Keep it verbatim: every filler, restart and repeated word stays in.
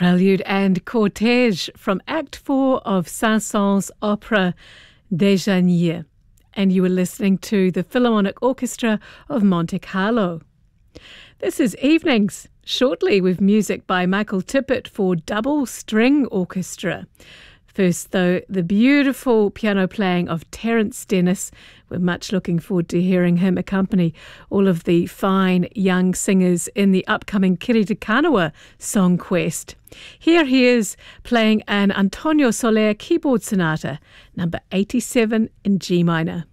Prelude and Cortège from Act four of Saint-Saëns' opera Déjeuner. And you were listening to the Philharmonic Orchestra of Monte Carlo. This is Evenings, shortly with music by Michael Tippett for double string orchestra. First, though, the beautiful piano playing of Terence Dennis. We're much looking forward to hearing him accompany all of the fine young singers in the upcoming Kiri te Kanawa Song Quest. Here he is playing an Antonio Soler keyboard sonata, number eighty-seven in G minor.